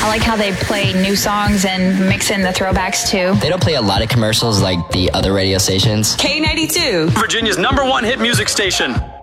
like how they play new songs and mix in the throwbacks too. They don't play a lot of commercials like the other radio stations. K92, Virginia's #1 hit music station.